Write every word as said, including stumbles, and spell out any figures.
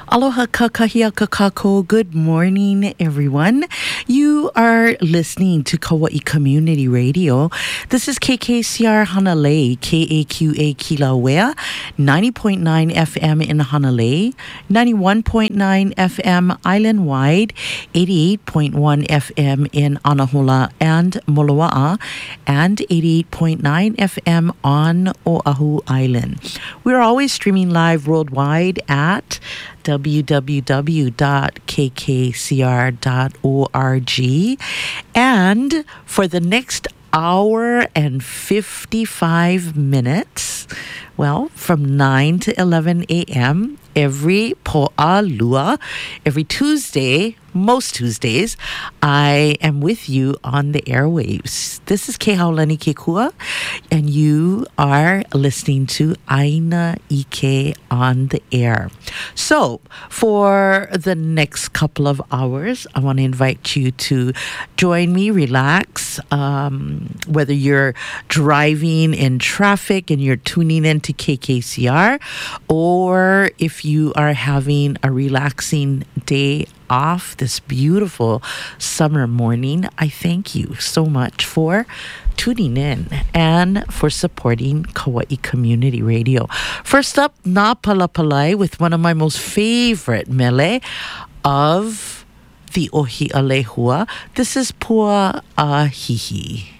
Aloha kakahia kakako. Good morning, everyone. You are listening to Kauai Community Radio. This is K K C R Hanalei, K A Q A Kilauea, ninety point nine F M in Hanalei, ninety-one point nine F M island-wide, eighty-eight point one F M in Anahola and Moloa'a, and eighty-eight point nine F M on Oahu Island. We're always streaming live worldwide at w w w dot k k c r dot org. And for the next hour and fifty-five minutes, well, from nine to eleven a.m., every po'alua, every Tuesday, most Tuesdays, I am with you on the airwaves. This is Ke Haulani Kekua, and you are listening to Aina Ike on the air. So, for the next couple of hours, I want to invite you to join me, relax, um, whether you're driving in traffic and you're tuning in to K K C R, or if you are having a relaxing day off this beautiful summer morning, I thank you so much for tuning in and for supporting Kauai Community Radio. First up, Na Palapalai with one of my most favorite mele of the Ohi Alehua. This is Pua Ahihi.